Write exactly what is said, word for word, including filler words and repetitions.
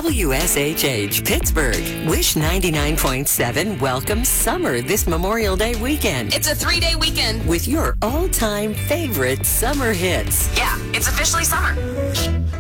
W S H H Pittsburgh. Wish ninety-nine point seven welcomes summer this Memorial Day weekend It's a three-day weekend. with your all-time favorite summer hits. Yeah, it's officially summer.